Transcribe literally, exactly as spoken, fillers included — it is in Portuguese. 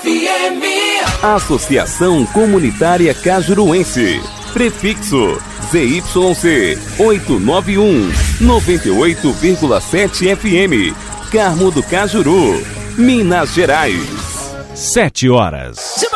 F M. Associação Comunitária Cajuruense. Prefixo Z Y C oitocentos e noventa e um, noventa e oito vírgula sete F M. Carmo do Cajuru, Minas Gerais. Sete horas.